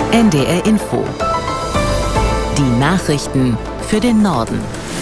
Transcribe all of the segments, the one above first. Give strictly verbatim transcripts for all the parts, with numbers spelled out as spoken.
N D R Info. Die Nachrichten für den Norden.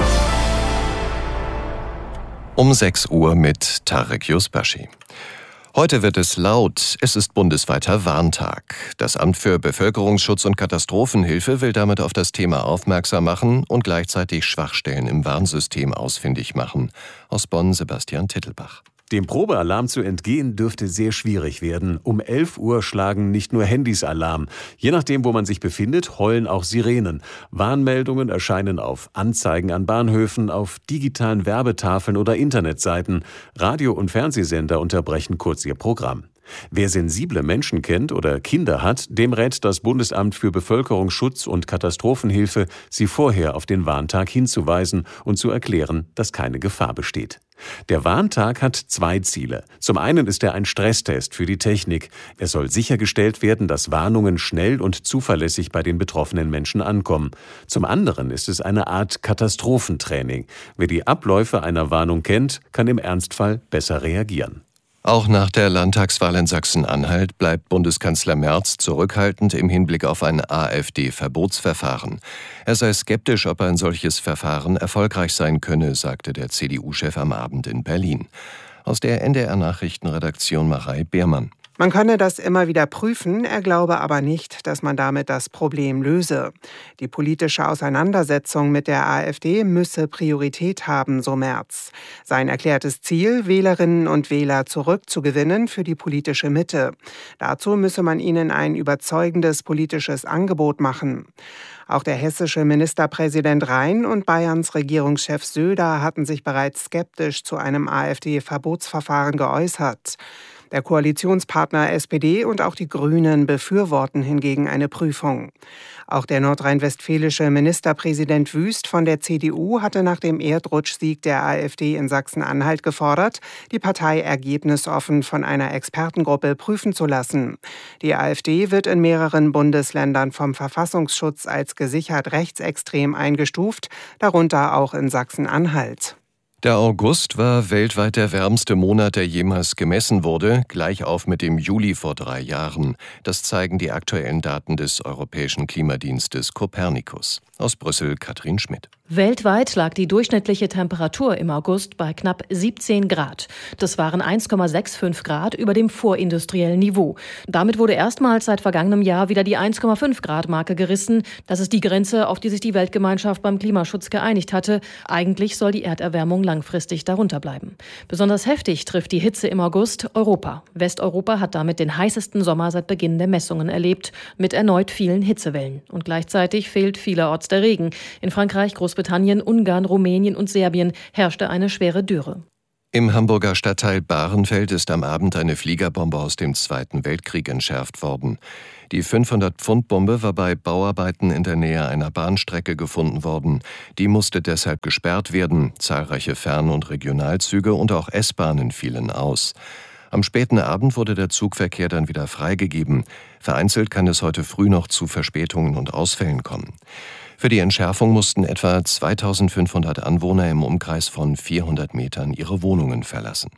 Um sechs Uhr mit Tarek Yusbashi. Heute wird es laut, es ist bundesweiter Warntag. Das Amt für Bevölkerungsschutz und Katastrophenhilfe will damit auf das Thema aufmerksam machen und gleichzeitig Schwachstellen im Warnsystem ausfindig machen. Aus Bonn Sebastian Tittelbach. Dem Probealarm zu entgehen dürfte sehr schwierig werden. Um elf Uhr schlagen nicht nur Handys Alarm. Je nachdem, wo man sich befindet, heulen auch Sirenen. Warnmeldungen erscheinen auf Anzeigen an Bahnhöfen, auf digitalen Werbetafeln oder Internetseiten. Radio- und Fernsehsender unterbrechen kurz ihr Programm. Wer sensible Menschen kennt oder Kinder hat, dem rät das Bundesamt für Bevölkerungsschutz und Katastrophenhilfe, sie vorher auf den Warntag hinzuweisen und zu erklären, dass keine Gefahr besteht. Der Warntag hat zwei Ziele. Zum einen ist er ein Stresstest für die Technik. Es soll sichergestellt werden, dass Warnungen schnell und zuverlässig bei den betroffenen Menschen ankommen. Zum anderen ist es eine Art Katastrophentraining. Wer die Abläufe einer Warnung kennt, kann im Ernstfall besser reagieren. Auch nach der Landtagswahl in Sachsen-Anhalt bleibt Bundeskanzler Merz zurückhaltend im Hinblick auf ein AfD-Verbotsverfahren. Er sei skeptisch, ob ein solches Verfahren erfolgreich sein könne, sagte der C D U-Chef am Abend in Berlin. Aus der N D R-Nachrichtenredaktion Marei Beermann. Man könne das immer wieder prüfen, er glaube aber nicht, dass man damit das Problem löse. Die politische Auseinandersetzung mit der AfD müsse Priorität haben, so Merz. Sein erklärtes Ziel, Wählerinnen und Wähler zurückzugewinnen für die politische Mitte. Dazu müsse man ihnen ein überzeugendes politisches Angebot machen. Auch der hessische Ministerpräsident Rhein und Bayerns Regierungschef Söder hatten sich bereits skeptisch zu einem AfD-Verbotsverfahren geäußert. Der Koalitionspartner S P D und auch die Grünen befürworten hingegen eine Prüfung. Auch der nordrhein-westfälische Ministerpräsident Wüst von der C D U hatte nach dem Erdrutschsieg der AfD in Sachsen-Anhalt gefordert, die Partei ergebnisoffen von einer Expertengruppe prüfen zu lassen. Die AfD wird in mehreren Bundesländern vom Verfassungsschutz als gesichert rechtsextrem eingestuft, darunter auch in Sachsen-Anhalt. Der August war weltweit der wärmste Monat, der jemals gemessen wurde, gleich auf mit dem Juli vor drei Jahren. Das zeigen die aktuellen Daten des Europäischen Klimadienstes Copernicus. Aus Brüssel Katrin Schmidt. Weltweit lag die durchschnittliche Temperatur im August bei knapp siebzehn Grad. Das waren eins Komma fünfundsechzig Grad über dem vorindustriellen Niveau. Damit wurde erstmals seit vergangenem Jahr wieder die eins Komma fünf Grad Marke gerissen. Das ist die Grenze, auf die sich die Weltgemeinschaft beim Klimaschutz geeinigt hatte. Eigentlich soll die Erderwärmung langfristig darunter bleiben. Besonders heftig trifft die Hitze im August Europa. Westeuropa hat damit den heißesten Sommer seit Beginn der Messungen erlebt, mit erneut vielen Hitzewellen. Und gleichzeitig fehlt vielerorts der Regen. In Frankreich, Großbritannien, Ungarn, Rumänien und Serbien herrschte eine schwere Dürre. Im Hamburger Stadtteil Bahrenfeld ist am Abend eine Fliegerbombe aus dem Zweiten Weltkrieg entschärft worden. Die fünfhundert-Pfund-Bombe war bei Bauarbeiten in der Nähe einer Bahnstrecke gefunden worden. Die musste deshalb gesperrt werden. Zahlreiche Fern- und Regionalzüge und auch S-Bahnen fielen aus. Am späten Abend wurde der Zugverkehr dann wieder freigegeben. Vereinzelt kann es heute früh noch zu Verspätungen und Ausfällen kommen. Für die Entschärfung mussten etwa zweitausendfünfhundert Anwohner im Umkreis von vierhundert Metern ihre Wohnungen verlassen.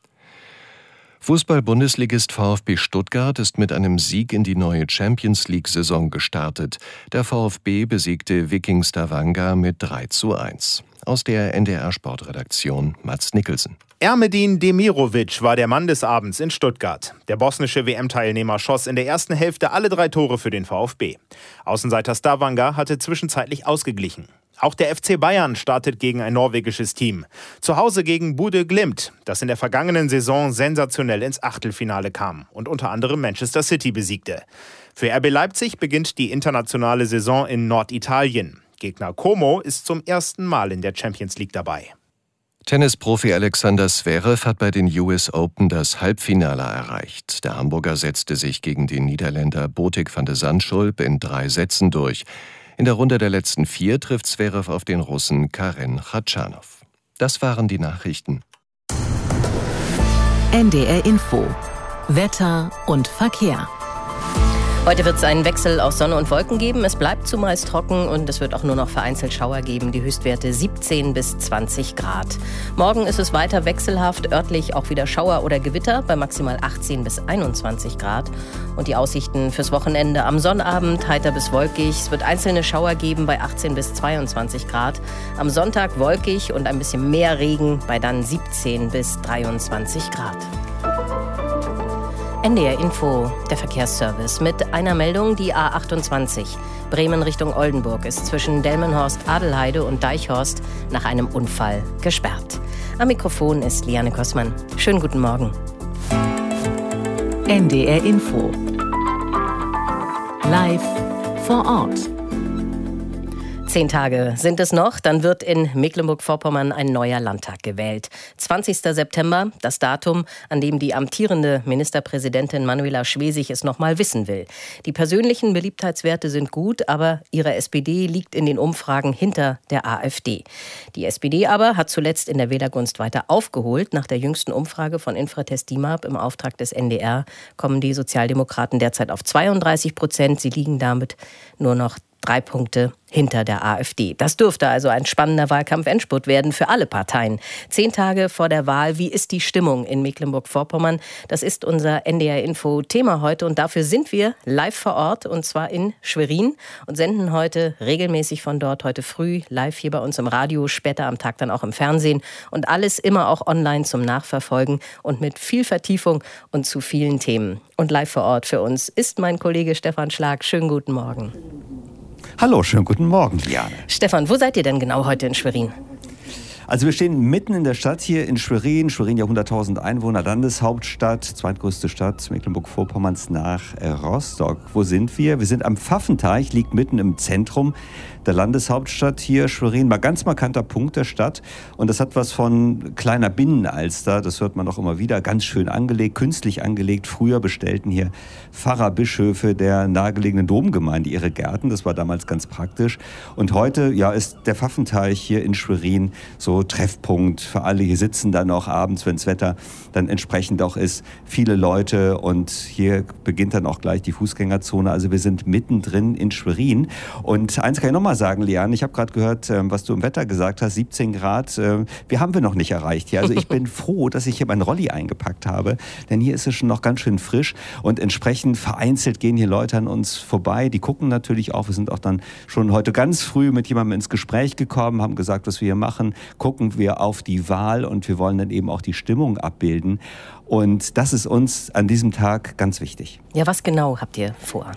Fußball-Bundesligist VfB Stuttgart ist mit einem Sieg in die neue Champions-League-Saison gestartet. Der VfB besiegte Viking Stavanger mit drei zu eins. Aus der N D R-Sportredaktion Mats Nicholson. Ermedin Demirovic war der Mann des Abends in Stuttgart. Der bosnische W M-Teilnehmer schoss in der ersten Hälfte alle drei Tore für den VfB. Außenseiter Stavanger hatte zwischenzeitlich ausgeglichen. Auch der F C Bayern startet gegen ein norwegisches Team. Zu Hause gegen Bodø Glimt, das in der vergangenen Saison sensationell ins Achtelfinale kam und unter anderem Manchester City besiegte. Für R B Leipzig beginnt die internationale Saison in Norditalien. Gegner Como ist zum ersten Mal in der Champions League dabei. Tennisprofi Alexander Zverev hat bei den U S Open das Halbfinale erreicht. Der Hamburger setzte sich gegen den Niederländer Botic van de Zandschulp in drei Sätzen durch. In der Runde der letzten vier trifft Zverev auf den Russen Karen Khachanov. Das waren die Nachrichten. N D R Info. Wetter und Verkehr. Heute wird es einen Wechsel aus Sonne und Wolken geben. Es bleibt zumeist trocken und es wird auch nur noch vereinzelt Schauer geben. Die Höchstwerte siebzehn bis zwanzig Grad. Morgen ist es weiter wechselhaft, örtlich auch wieder Schauer oder Gewitter bei maximal achtzehn bis einundzwanzig Grad. Und die Aussichten fürs Wochenende: am Sonnabend heiter bis wolkig. Es wird einzelne Schauer geben bei achtzehn bis zweiundzwanzig Grad. Am Sonntag wolkig und ein bisschen mehr Regen bei dann siebzehn bis dreiundzwanzig Grad. N D R Info, der Verkehrsservice mit einer Meldung: die A achtundzwanzig Bremen Richtung Oldenburg ist zwischen Delmenhorst-Adelheide und Deichhorst nach einem Unfall gesperrt. Am Mikrofon ist Liane Kossmann. Schönen guten Morgen. N D R Info. Live vor Ort. Zehn Tage sind es noch, dann wird in Mecklenburg-Vorpommern ein neuer Landtag gewählt. zwanzigster September, das Datum, an dem die amtierende Ministerpräsidentin Manuela Schwesig es noch mal wissen will. Die persönlichen Beliebtheitswerte sind gut, aber ihre S P D liegt in den Umfragen hinter der AfD. Die S P D aber hat zuletzt in der Wählergunst weiter aufgeholt. Nach der jüngsten Umfrage von Infratest D I M A P im Auftrag des N D R kommen die Sozialdemokraten derzeit auf zweiunddreißig Prozent. Sie liegen damit nur noch drei Punkte hinter der AfD. Das dürfte also ein spannender Wahlkampf-Endspurt werden für alle Parteien. Zehn Tage vor der Wahl, wie ist die Stimmung in Mecklenburg-Vorpommern? Das ist unser N D R-Info-Thema heute und dafür sind wir live vor Ort und zwar in Schwerin und senden heute regelmäßig von dort, heute früh live hier bei uns im Radio, später am Tag dann auch im Fernsehen und alles immer auch online zum Nachverfolgen und mit viel Vertiefung und zu vielen Themen. Und live vor Ort für uns ist mein Kollege Stefan Schlag. Schönen guten Morgen. Hallo, schönen guten Morgen, Liane. Stefan, wo seid ihr denn genau heute in Schwerin? Also wir stehen mitten in der Stadt hier in Schwerin. Schwerin ja hunderttausend Einwohner, Landeshauptstadt, zweitgrößte Stadt Mecklenburg-Vorpommerns nach Rostock. Wo sind wir? Wir sind am Pfaffenteich, liegt mitten im Zentrum der Landeshauptstadt hier, Schwerin, mal ganz markanter Punkt der Stadt. Und das hat was von kleiner Binnenalster, das hört man auch immer wieder, ganz schön angelegt, künstlich angelegt. Früher bestellten hier Pfarrer, Bischöfe der nahegelegenen Domgemeinde ihre Gärten, das war damals ganz praktisch. Und heute, ja, ist der Pfaffenteich hier in Schwerin so Treffpunkt für alle. Hier sitzen dann auch abends, wenn das Wetter dann entsprechend auch ist, viele Leute und hier beginnt dann auch gleich die Fußgängerzone. Also wir sind mittendrin in Schwerin. Und eins kann ich nochmal sagen, Liane, ich habe gerade gehört, was du im Wetter gesagt hast, siebzehn Grad, wir haben wir noch nicht erreicht hier. Also ich bin froh, dass ich hier meinen Rolli eingepackt habe, denn hier ist es schon noch ganz schön frisch und entsprechend vereinzelt gehen hier Leute an uns vorbei. Die gucken natürlich auch, wir sind auch dann schon heute ganz früh mit jemandem ins Gespräch gekommen, haben gesagt, was wir hier machen, gucken wir auf die Wahl und wir wollen dann eben auch die Stimmung abbilden. Und das ist uns an diesem Tag ganz wichtig. Ja, was genau habt ihr vor?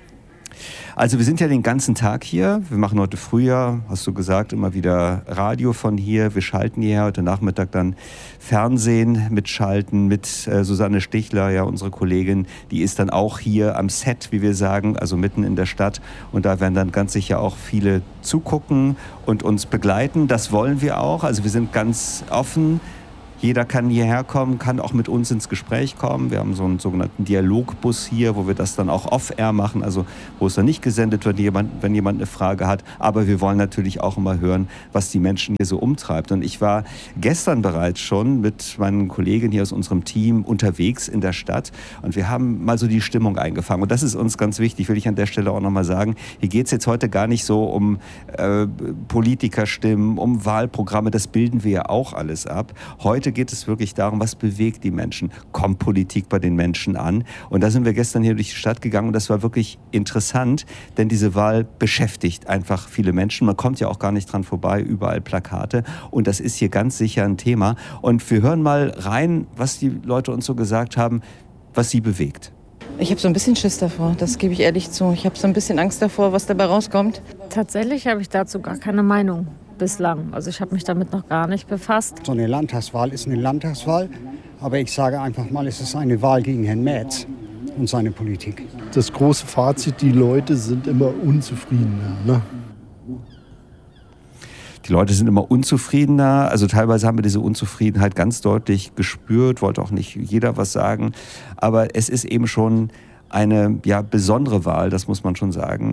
Also wir sind ja den ganzen Tag hier. Wir machen heute früher, hast du gesagt, immer wieder Radio von hier. Wir schalten hier heute Nachmittag dann Fernsehen mitschalten mit äh, Susanne Stichler, ja unsere Kollegin. Die ist dann auch hier am Set, wie wir sagen, also mitten in der Stadt. Und da werden dann ganz sicher auch viele zugucken und uns begleiten. Das wollen wir auch. Also wir sind ganz offen. Jeder kann hierher kommen, kann auch mit uns ins Gespräch kommen. Wir haben so einen sogenannten Dialogbus hier, wo wir das dann auch off-air machen, also wo es dann nicht gesendet wird, wenn jemand, wenn jemand eine Frage hat. Aber wir wollen natürlich auch immer hören, was die Menschen hier so umtreibt. Und ich war gestern bereits schon mit meinen Kollegen hier aus unserem Team unterwegs in der Stadt und wir haben mal so die Stimmung eingefangen. Und das ist uns ganz wichtig, will ich an der Stelle auch nochmal sagen. Hier geht es jetzt heute gar nicht so um äh, Politikerstimmen, um Wahlprogramme, das bilden wir ja auch alles ab. Heute geht es wirklich darum, was bewegt die Menschen? Kommt Politik bei den Menschen an? Und da sind wir gestern hier durch die Stadt gegangen und das war wirklich interessant, denn diese Wahl beschäftigt einfach viele Menschen. Man kommt ja auch gar nicht dran vorbei, überall Plakate und das ist hier ganz sicher ein Thema. Und wir hören mal rein, was die Leute uns so gesagt haben, was sie bewegt. Ich habe so ein bisschen Schiss davor, das gebe ich ehrlich zu. Ich habe so ein bisschen Angst davor, was dabei rauskommt. Tatsächlich habe ich dazu gar keine Meinung. Bislang. Also ich habe mich damit noch gar nicht befasst. So eine Landtagswahl ist eine Landtagswahl, aber ich sage einfach mal, es ist eine Wahl gegen Herrn Merz und seine Politik. Das große Fazit, die Leute sind immer unzufriedener, ne? Die Leute sind immer unzufriedener, also teilweise haben wir diese Unzufriedenheit ganz deutlich gespürt, wollte auch nicht jeder was sagen, aber es ist eben schon eine ja, besondere Wahl, das muss man schon sagen.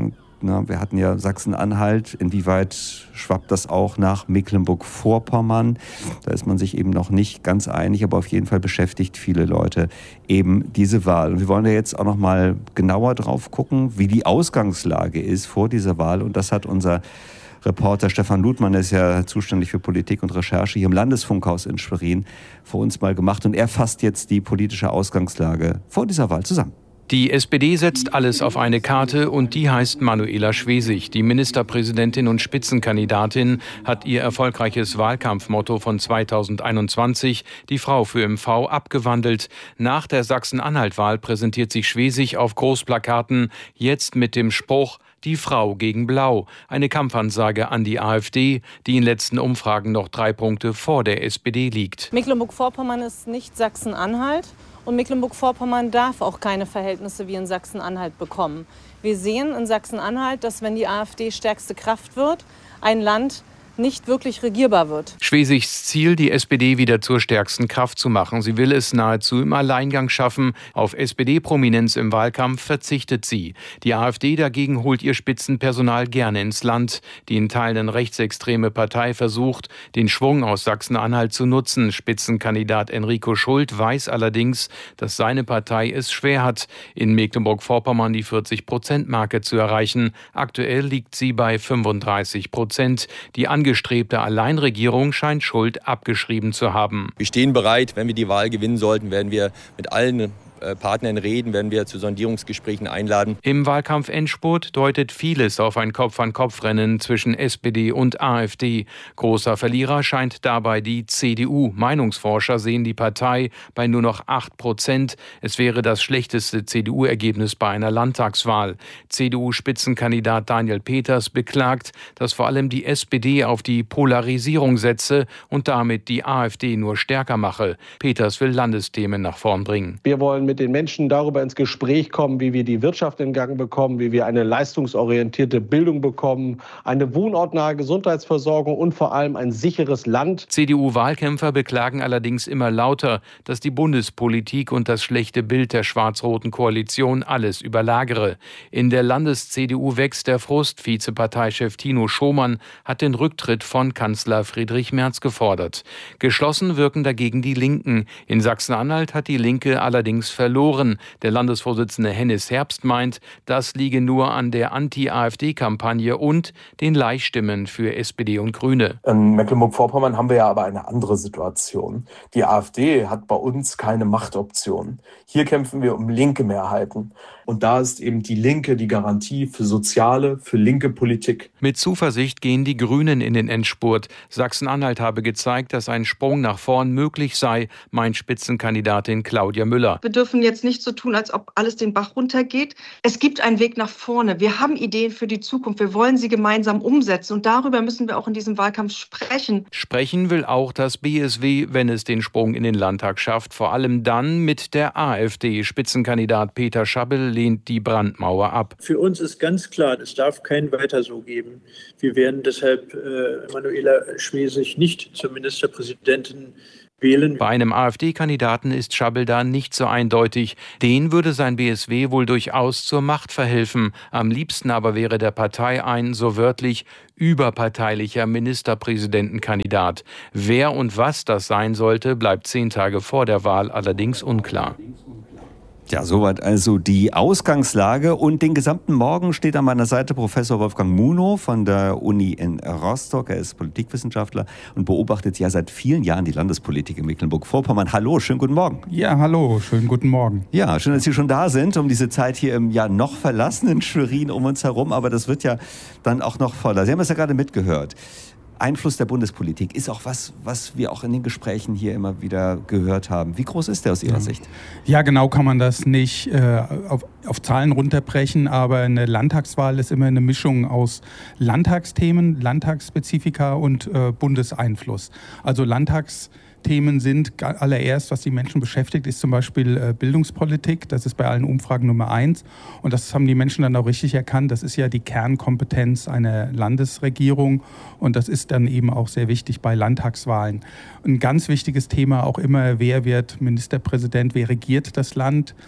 Na, wir hatten ja Sachsen-Anhalt. Inwieweit schwappt das auch nach Mecklenburg-Vorpommern? Da ist man sich eben noch nicht ganz einig, aber auf jeden Fall beschäftigt viele Leute eben diese Wahl. Und wir wollen ja jetzt auch noch mal genauer drauf gucken, wie die Ausgangslage ist vor dieser Wahl. Und das hat unser Reporter Stefan Ludmann, der ist ja zuständig für Politik und Recherche hier im Landesfunkhaus in Schwerin, vor uns mal gemacht. Und er fasst jetzt die politische Ausgangslage vor dieser Wahl zusammen. Die S P D setzt alles auf eine Karte und die heißt Manuela Schwesig. Die Ministerpräsidentin und Spitzenkandidatin hat ihr erfolgreiches Wahlkampfmotto von zweitausendeinundzwanzig, die Frau für M V, abgewandelt. Nach der Sachsen-Anhalt-Wahl präsentiert sich Schwesig auf Großplakaten, jetzt mit dem Spruch „Die Frau gegen Blau", eine Kampfansage an die AfD, die in letzten Umfragen noch drei Punkte vor der S P D liegt. Mecklenburg-Vorpommern ist nicht Sachsen-Anhalt. Und Mecklenburg-Vorpommern darf auch keine Verhältnisse wie in Sachsen-Anhalt bekommen. Wir sehen in Sachsen-Anhalt, dass wenn die AfD stärkste Kraft wird, ein Land nicht wirklich regierbar wird. Schwesigs Ziel, die S P D wieder zur stärksten Kraft zu machen. Sie will es nahezu im Alleingang schaffen. Auf S P D-Prominenz im Wahlkampf verzichtet sie. Die AfD dagegen holt ihr Spitzenpersonal gerne ins Land. Die in Teilen rechtsextreme Partei versucht, den Schwung aus Sachsen-Anhalt zu nutzen. Spitzenkandidat Enrico Schult weiß allerdings, dass seine Partei es schwer hat, in Mecklenburg-Vorpommern die vierzig-Prozent-Marke zu erreichen. Aktuell liegt sie bei fünfunddreißig Prozent. Die angestrebte Alleinregierung scheint Schult abgeschrieben zu haben. Wir stehen bereit, wenn wir die Wahl gewinnen sollten, werden wir mit allen Partnern reden, werden wir zu Sondierungsgesprächen einladen. Im Wahlkampf-Endspurt deutet vieles auf ein Kopf-an-Kopf-Rennen zwischen S P D und AfD. Großer Verlierer scheint dabei die C D U. Meinungsforscher sehen die Partei bei nur noch acht Prozent. Es wäre das schlechteste C D U-Ergebnis bei einer Landtagswahl. C D U-Spitzenkandidat Daniel Peters beklagt, dass vor allem die S P D auf die Polarisierung setze und damit die AfD nur stärker mache. Peters will Landesthemen nach vorn bringen. Wir wollen mit den Menschen darüber ins Gespräch kommen, wie wir die Wirtschaft in Gang bekommen, wie wir eine leistungsorientierte Bildung bekommen, eine wohnortnahe Gesundheitsversorgung und vor allem ein sicheres Land. C D U-Wahlkämpfer beklagen allerdings immer lauter, dass die Bundespolitik und das schlechte Bild der schwarz-roten Koalition alles überlagere. In der Landes-C D U wächst der Frust. Vizeparteichef Tino Schomann hat den Rücktritt von Kanzler Friedrich Merz gefordert. Geschlossen wirken dagegen die Linken. In Sachsen-Anhalt hat die Linke allerdings verloren. Der Landesvorsitzende Hennis Herbst meint, das liege nur an der Anti-AfD-Kampagne und den Leihstimmen für S P D und Grüne. In Mecklenburg-Vorpommern haben wir ja aber eine andere Situation. Die AfD hat bei uns keine Machtoption. Hier kämpfen wir um linke Mehrheiten. Und da ist eben die Linke die Garantie für soziale, für linke Politik. Mit Zuversicht gehen die Grünen in den Endspurt. Sachsen-Anhalt habe gezeigt, dass ein Sprung nach vorn möglich sei, meint Spitzenkandidatin Claudia Müller. Wir dürfen jetzt nicht so tun, als ob alles den Bach runtergeht. Es gibt einen Weg nach vorne. Wir haben Ideen für die Zukunft. Wir wollen sie gemeinsam umsetzen. Und darüber müssen wir auch in diesem Wahlkampf sprechen. Sprechen will auch das B S W, wenn es den Sprung in den Landtag schafft. Vor allem dann mit der AfD. Spitzenkandidat Peter Schabbel lehnt die Brandmauer ab. Für uns ist ganz klar, es darf kein Weiter so geben. Wir werden deshalb äh, Manuela Schwesig nicht zur Ministerpräsidentin wählen. Bei einem AfD-Kandidaten ist Schabbel da nicht so eindeutig. Den würde sein B S W wohl durchaus zur Macht verhelfen. Am liebsten aber wäre der Partei ein, so wörtlich, überparteilicher Ministerpräsidentenkandidat. Wer und was das sein sollte, bleibt zehn Tage vor der Wahl allerdings unklar. Ja, soweit also die Ausgangslage. Und den gesamten Morgen steht an meiner Seite Professor Wolfgang Munow von der Uni in Rostock. Er ist Politikwissenschaftler und beobachtet ja seit vielen Jahren die Landespolitik in Mecklenburg-Vorpommern. Hallo, schönen guten Morgen. Ja, hallo, schönen guten Morgen. Ja, schön, dass Sie schon da sind, um diese Zeit hier im ja noch verlassenen Schwerin um uns herum. Aber das wird ja dann auch noch voller. Sie haben es ja gerade mitgehört. Einfluss der Bundespolitik ist auch was, was wir auch in den Gesprächen hier immer wieder gehört haben. Wie groß ist der aus Ihrer ja. Sicht? Ja, genau kann man das nicht äh, auf, auf Zahlen runterbrechen, aber eine Landtagswahl ist immer eine Mischung aus Landtagsthemen, Landtagsspezifika und äh, Bundeseinfluss. Also Landtags Themen sind allererst, was die Menschen beschäftigt, ist zum Beispiel Bildungspolitik. Das ist bei allen Umfragen Nummer eins. Und das haben die Menschen dann auch richtig erkannt. Das ist ja die Kernkompetenz einer Landesregierung. Und das ist dann eben auch sehr wichtig bei Landtagswahlen. Ein ganz wichtiges Thema auch immer, wer wird Ministerpräsident, wer regiert das Land?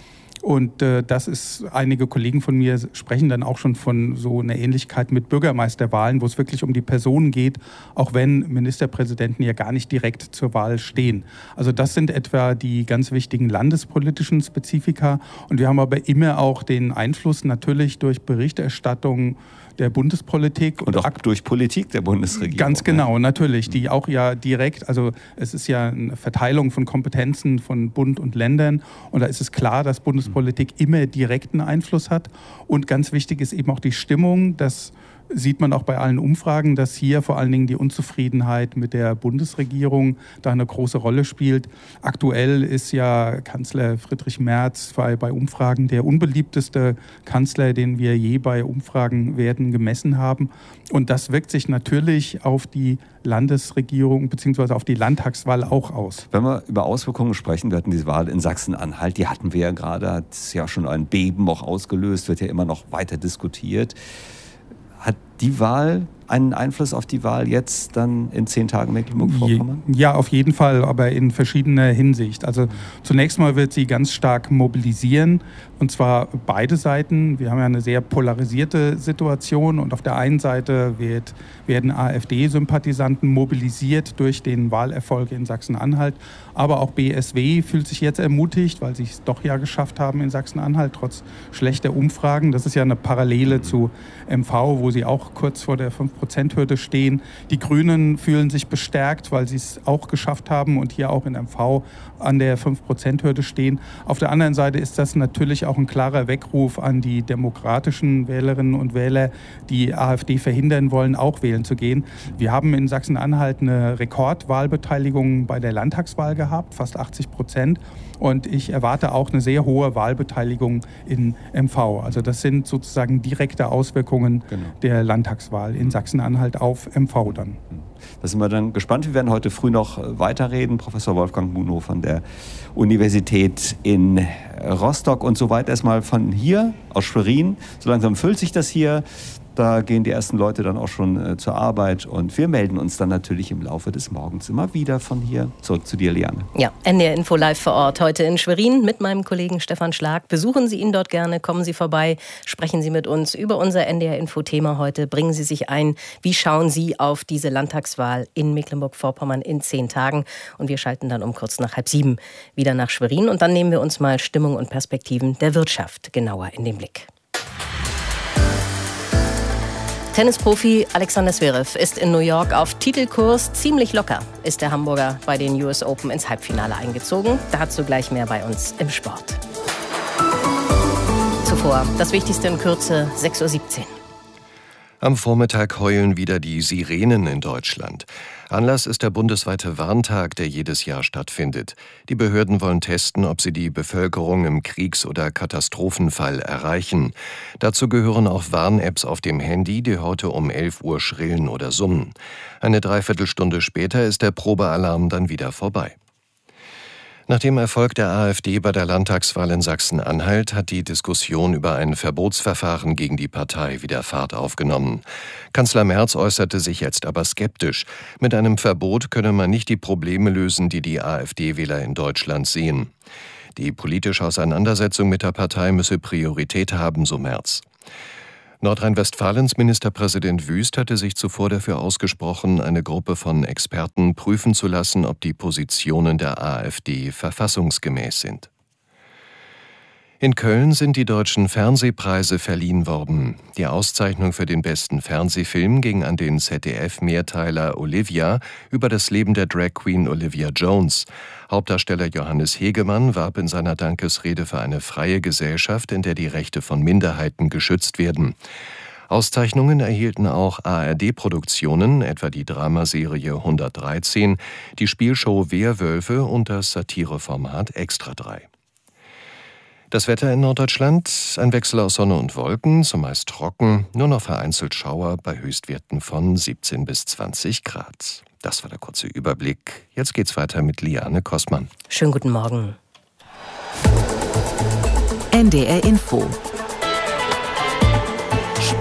Und äh, das ist, einige Kollegen von mir sprechen dann auch schon von so einer Ähnlichkeit mit Bürgermeisterwahlen, wo es wirklich um die Personen geht, auch wenn Ministerpräsidenten ja gar nicht direkt zur Wahl stehen. Also das sind etwa die ganz wichtigen landespolitischen Spezifika. Und wir haben aber immer auch den Einfluss natürlich durch Berichterstattung der Bundespolitik. Und auch durch Politik der Bundesregierung. Ganz genau, natürlich. Die auch ja direkt, also es ist ja eine Verteilung von Kompetenzen von Bund und Ländern. Und da ist es klar, dass Bundespolitik immer direkten Einfluss hat. Und ganz wichtig ist eben auch die Stimmung, dass sieht man auch bei allen Umfragen, dass hier vor allen Dingen die Unzufriedenheit mit der Bundesregierung da eine große Rolle spielt. Aktuell ist ja Kanzler Friedrich Merz bei, bei Umfragen der unbeliebteste Kanzler, den wir je bei Umfragenwerten gemessen haben. Und das wirkt sich natürlich auf die Landesregierung bzw. auf die Landtagswahl auch aus. Wenn wir über Auswirkungen sprechen, wir hatten diese Wahl in Sachsen-Anhalt, die hatten wir ja gerade, hat es ja schon ein Beben auch ausgelöst, wird ja immer noch weiter diskutiert. Hat die Wahl einen Einfluss auf die Wahl jetzt dann in zehn Tagen Mecklenburg-Vorpommern? Ja, auf jeden Fall, aber in verschiedener Hinsicht. Also zunächst mal wird sie ganz stark mobilisieren, und zwar beide Seiten. Wir haben ja eine sehr polarisierte Situation, und auf der einen Seite wird, werden AfD-Sympathisanten mobilisiert durch den Wahlerfolg in Sachsen-Anhalt, aber auch B S W fühlt sich jetzt ermutigt, weil sie es doch ja geschafft haben in Sachsen-Anhalt, trotz schlechter Umfragen. Das ist ja eine Parallele zu M V, wo sie auch kurz vor der fünf Prozent Hürde stehen. Die Grünen fühlen sich bestärkt, weil sie es auch geschafft haben und hier auch in M V an der fünf Prozent Hürde stehen. Auf der anderen Seite ist das natürlich auch ein klarer Weckruf an die demokratischen Wählerinnen und Wähler, die AfD verhindern wollen, auch wählen zu gehen. Wir haben in Sachsen-Anhalt eine Rekordwahlbeteiligung bei der Landtagswahl gehabt, fast achtzig Prozent. Und ich erwarte auch eine sehr hohe Wahlbeteiligung in M V. Also das sind sozusagen direkte Auswirkungen genau. der Landtagswahl in Sachsen-Anhalt auf M V dann. Da sind wir dann gespannt. Wir werden heute früh noch weiterreden. Professor Wolfgang Munow von der Universität in Rostock. Und soweit erstmal von hier aus Schwerin. So langsam füllt sich das hier. Da gehen die ersten Leute dann auch schon äh, zur Arbeit, und wir melden uns dann natürlich im Laufe des Morgens immer wieder von hier. Zurück zu dir, Liane. Ja, N D R Info live vor Ort heute in Schwerin mit meinem Kollegen Stefan Schlag. Besuchen Sie ihn dort gerne, kommen Sie vorbei, sprechen Sie mit uns über unser N D R Info Thema heute. Bringen Sie sich ein, wie schauen Sie auf diese Landtagswahl in Mecklenburg-Vorpommern in zehn Tagen. Und wir schalten dann um kurz nach halb sieben wieder nach Schwerin, und dann nehmen wir uns mal Stimmung und Perspektiven der Wirtschaft genauer in den Blick. Tennisprofi Alexander Zverev ist in New York auf Titelkurs. Ziemlich locker ist der Hamburger bei den U S Open ins Halbfinale eingezogen. Dazu gleich mehr bei uns im Sport. Zuvor das Wichtigste in Kürze, sechs Uhr siebzehn. Am Vormittag heulen wieder die Sirenen in Deutschland. Anlass ist der bundesweite Warntag, der jedes Jahr stattfindet. Die Behörden wollen testen, ob sie die Bevölkerung im Kriegs- oder Katastrophenfall erreichen. Dazu gehören auch Warn-Apps auf dem Handy, die heute um elf Uhr schrillen oder summen. Eine Dreiviertelstunde später ist der Probealarm dann wieder vorbei. Nach dem Erfolg der AfD bei der Landtagswahl in Sachsen-Anhalt hat die Diskussion über ein Verbotsverfahren gegen die Partei wieder Fahrt aufgenommen. Kanzler Merz äußerte sich jetzt aber skeptisch. Mit einem Verbot könne man nicht die Probleme lösen, die die AfD-Wähler in Deutschland sehen. Die politische Auseinandersetzung mit der Partei müsse Priorität haben, so Merz. Nordrhein-Westfalens Ministerpräsident Wüst hatte sich zuvor dafür ausgesprochen, eine Gruppe von Experten prüfen zu lassen, ob die Positionen der AfD verfassungsgemäß sind. In Köln sind die deutschen Fernsehpreise verliehen worden. Die Auszeichnung für den besten Fernsehfilm ging an den Z D F-Mehrteiler Olivia über das Leben der Drag Queen Olivia Jones. Hauptdarsteller Johannes Hegemann warb in seiner Dankesrede für eine freie Gesellschaft, in der die Rechte von Minderheiten geschützt werden. Auszeichnungen erhielten auch A R D-Produktionen, etwa die Dramaserie hundertdreizehn, die Spielshow Wehrwölfe und das Satireformat Extra drei. Das Wetter in Norddeutschland, ein Wechsel aus Sonne und Wolken, zumeist trocken, nur noch vereinzelt Schauer bei Höchstwerten von siebzehn bis zwanzig Grad. Das war der kurze Überblick. Jetzt geht's weiter mit Liane Kostmann. Schönen guten Morgen. N D R Info. Sport.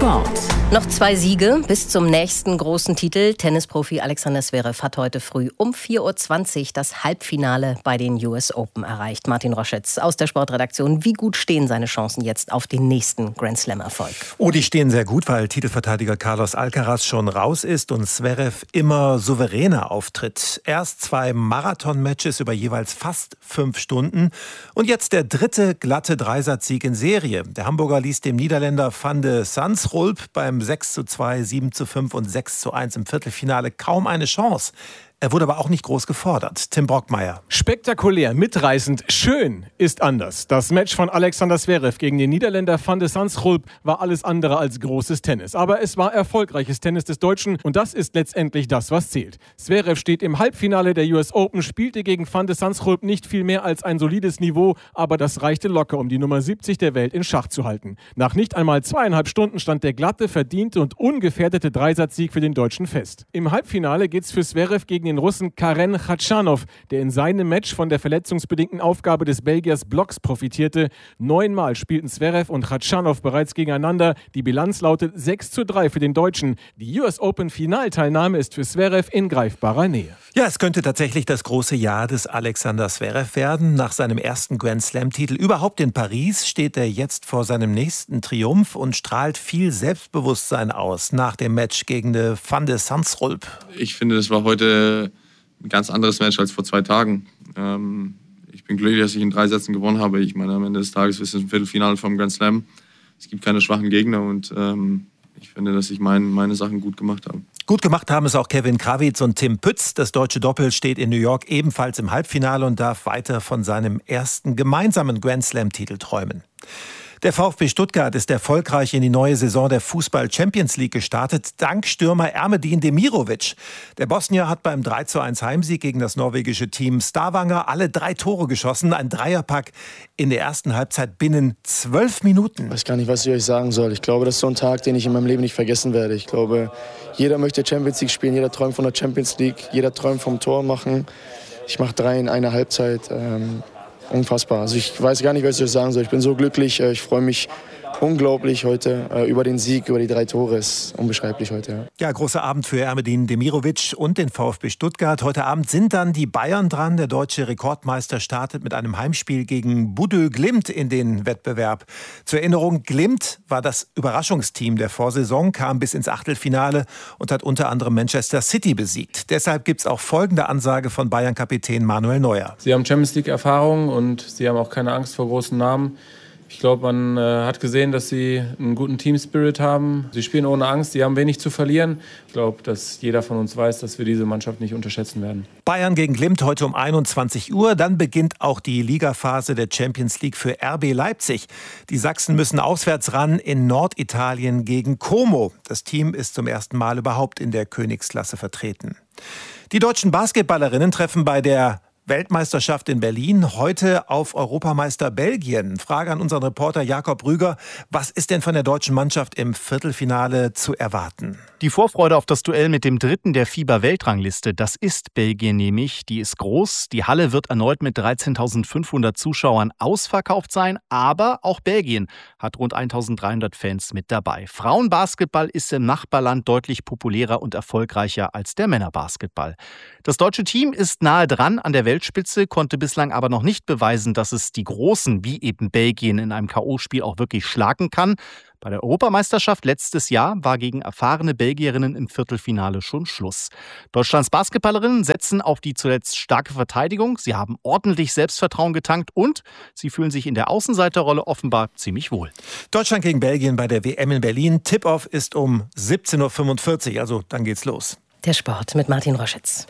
Sport. Noch zwei Siege bis zum nächsten großen Titel. Tennisprofi Alexander Zverev hat heute früh um vier Uhr zwanzig das Halbfinale bei den U S Open erreicht. Martin Roschitz aus der Sportredaktion. Wie gut stehen seine Chancen jetzt auf den nächsten Grand Slam-Erfolg? Oh, die stehen sehr gut, weil Titelverteidiger Carlos Alcaraz schon raus ist und Zverev immer souveräner auftritt. Erst zwei Marathon-Matches über jeweils fast fünf Stunden und jetzt der dritte glatte Dreisatzsieg in Serie. Der Hamburger ließ dem Niederländer Van de Zandschulp beim sechs zu zwei, sieben zu fünf und sechs zu eins im Viertelfinale kaum eine Chance. Er wurde aber auch nicht groß gefordert. Tim Brockmeier. Spektakulär, mitreißend, schön ist anders. Das Match von Alexander Zverev gegen den Niederländer Van de Zandschulp war alles andere als großes Tennis. Aber es war erfolgreiches Tennis des Deutschen und das ist letztendlich das, was zählt. Zverev steht im Halbfinale der U S Open, spielte gegen Van de Zandschulp nicht viel mehr als ein solides Niveau, aber das reichte locker, um die Nummer siebzig der Welt in Schach zu halten. Nach nicht einmal zweieinhalb Stunden stand der glatte, verdiente und ungefährdete Dreisatzsieg für den Deutschen fest. Im Halbfinale geht's für Zverev gegen den Russen Karen Khachanov, der in seinem Match von der verletzungsbedingten Aufgabe des Belgiers Blocks profitierte. Neunmal spielten Zverev und Khachanov bereits gegeneinander. Die Bilanz lautet sechs zu drei für den Deutschen. Die U S Open Finalteilnahme ist für Zverev in greifbarer Nähe. Ja, es könnte tatsächlich das große Jahr des Alexander Zverev werden. Nach seinem ersten Grand Slam-Titel überhaupt in Paris steht er jetzt vor seinem nächsten Triumph und strahlt viel Selbstbewusstsein aus nach dem Match gegen Van de Zandschulp. Ich finde, das war heute ein ganz anderes Match als vor zwei Tagen. Ähm, ich bin glücklich, dass ich in drei Sätzen gewonnen habe. Ich meine, am Ende des Tages ist es ein Viertelfinale vom Grand Slam. Es gibt keine schwachen Gegner und ähm, ich finde, dass ich mein, meine Sachen gut gemacht habe. Gut gemacht haben es auch Kevin Krawitz und Tim Pütz. Das deutsche Doppel steht in New York ebenfalls im Halbfinale und darf weiter von seinem ersten gemeinsamen Grand Slam-Titel träumen. Der VfB Stuttgart ist erfolgreich in die neue Saison der Fußball-Champions League gestartet, dank Stürmer Ermedin Demirovic. Der Bosnier hat beim drei zu eins Heimsieg gegen das norwegische Team Stavanger alle drei Tore geschossen. Ein Dreierpack in der ersten Halbzeit binnen zwölf Minuten. Ich weiß gar nicht, was ich euch sagen soll. Ich glaube, das ist so ein Tag, den ich in meinem Leben nicht vergessen werde. Ich glaube, jeder möchte Champions League spielen, jeder träumt von der Champions League, jeder träumt vom Tor machen. Ich mache drei in einer Halbzeit. Ähm Unfassbar. Also ich weiß gar nicht, was ich euch sagen soll. Ich bin so glücklich. Ich freue mich unglaublich heute über den Sieg, über die drei Tore. Ist unbeschreiblich heute. Ja, ja großer Abend für Ermedin Demirovic und den VfB Stuttgart. Heute Abend sind dann die Bayern dran. Der deutsche Rekordmeister startet mit einem Heimspiel gegen Bodø Glimt in den Wettbewerb. Zur Erinnerung, Glimt war das Überraschungsteam der Vorsaison, kam bis ins Achtelfinale und hat unter anderem Manchester City besiegt. Deshalb gibt es auch folgende Ansage von Bayern-Kapitän Manuel Neuer. Sie haben Champions League-Erfahrung und sie haben auch keine Angst vor großen Namen. Ich glaube, man äh, hat gesehen, dass sie einen guten Team-Spirit haben. Sie spielen ohne Angst, sie haben wenig zu verlieren. Ich glaube, dass jeder von uns weiß, dass wir diese Mannschaft nicht unterschätzen werden. Bayern gegen Glimt heute um einundzwanzig Uhr. Dann beginnt auch die Ligaphase der Champions League für R B Leipzig. Die Sachsen müssen auswärts ran in Norditalien gegen Como. Das Team ist zum ersten Mal überhaupt in der Königsklasse vertreten. Die deutschen Basketballerinnen treffen bei der Weltmeisterschaft in Berlin heute auf Europameister Belgien. Frage an unseren Reporter Jakob Rüger. Was ist denn von der deutschen Mannschaft im Viertelfinale zu erwarten? Die Vorfreude auf das Duell mit dem dritten der FIBA-Weltrangliste, das ist Belgien nämlich. Die ist groß. Die Halle wird erneut mit dreizehntausendfünfhundert Zuschauern ausverkauft sein. Aber auch Belgien hat rund eintausenddreihundert Fans mit dabei. Frauenbasketball ist im Nachbarland deutlich populärer und erfolgreicher als der Männerbasketball. Das deutsche Team ist nahe dran an der Weltspitze, konnte bislang aber noch nicht beweisen, dass es die Großen wie eben Belgien in einem K O-Spiel auch wirklich schlagen kann. Bei der Europameisterschaft letztes Jahr war gegen erfahrene Belgierinnen im Viertelfinale schon Schluss. Deutschlands Basketballerinnen setzen auf die zuletzt starke Verteidigung. Sie haben ordentlich Selbstvertrauen getankt und sie fühlen sich in der Außenseiterrolle offenbar ziemlich wohl. Deutschland gegen Belgien bei der W M in Berlin. Tip-Off ist um siebzehn Uhr fünfundvierzig, also dann geht's los. Der Sport mit Martin Roschitz.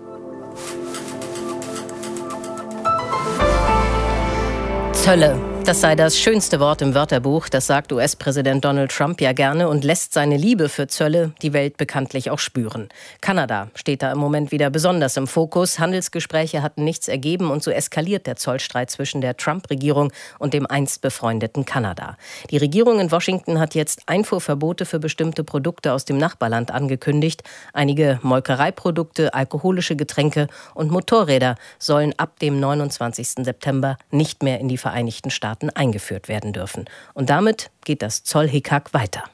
Zölle. Das sei das schönste Wort im Wörterbuch, das sagt U S-Präsident Donald Trump ja gerne und lässt seine Liebe für Zölle die Welt bekanntlich auch spüren. Kanada steht da im Moment wieder besonders im Fokus. Handelsgespräche hatten nichts ergeben und so eskaliert der Zollstreit zwischen der Trump-Regierung und dem einst befreundeten Kanada. Die Regierung in Washington hat jetzt Einfuhrverbote für bestimmte Produkte aus dem Nachbarland angekündigt. Einige Molkereiprodukte, alkoholische Getränke und Motorräder sollen ab dem neunundzwanzigsten September nicht mehr in die Vereinigten Staaten eingeführt werden dürfen. Und damit geht das Zollhickhack weiter.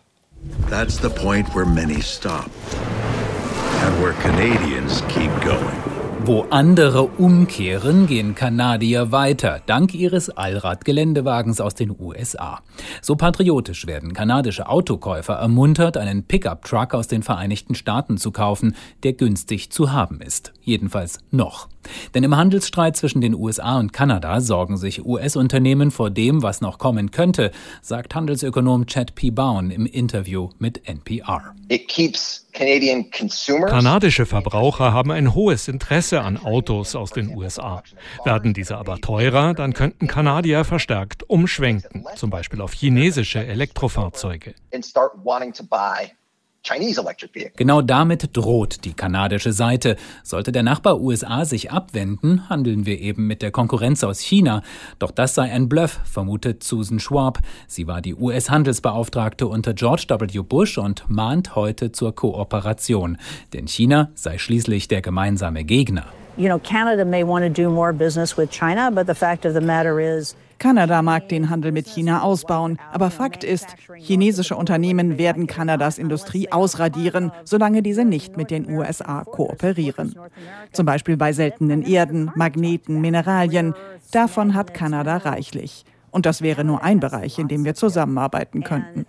That's the point where many stop and where Canadians keep going. Wo andere umkehren, gehen Kanadier weiter, dank ihres Allrad-Geländewagens aus den U S A. So patriotisch werden kanadische Autokäufer ermuntert, einen Pickup-Truck aus den Vereinigten Staaten zu kaufen, der günstig zu haben ist. Jedenfalls noch. Denn im Handelsstreit zwischen den U S A und Kanada sorgen sich U S-Unternehmen vor dem, was noch kommen könnte, sagt Handelsökonom Chad P. Bown im Interview mit N P R. It keeps Canadian consumers. Kanadische Verbraucher haben ein hohes Interesse an Autos aus den U S A. Werden diese aber teurer, dann könnten Kanadier verstärkt umschwenken, zum Beispiel auf chinesische Elektrofahrzeuge. And start wanting to buy Chinese electric vehicles. Genau damit droht die kanadische Seite. Sollte der Nachbar U S A sich abwenden, handeln wir eben mit der Konkurrenz aus China. Doch das sei ein Bluff, vermutet Susan Schwab. Sie war die U S-Handelsbeauftragte unter George W. Bush und mahnt heute zur Kooperation. Denn China sei schließlich der gemeinsame Gegner. You know, Canada may want to do more business with China, but the fact of the matter is, Kanada mag den Handel mit China ausbauen, aber Fakt ist, chinesische Unternehmen werden Kanadas Industrie ausradieren, solange diese nicht mit den U S A kooperieren. Zum Beispiel bei seltenen Erden, Magneten, Mineralien. Davon hat Kanada reichlich. Und das wäre nur ein Bereich, in dem wir zusammenarbeiten könnten.